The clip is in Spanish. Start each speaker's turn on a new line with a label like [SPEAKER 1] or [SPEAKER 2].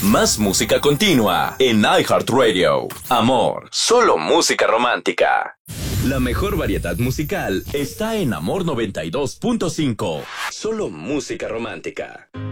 [SPEAKER 1] Más música continua en iHeartRadio. Amor, solo música romántica. La mejor variedad musical está en Amor 92.5. Solo música romántica.